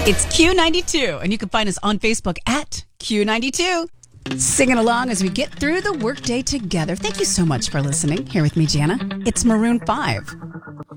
It's Q92, and you can find us on Facebook at Q92. Singing along as we get through the workday together. Thank you so much for listening. Here with me, Jana. It's Maroon 5.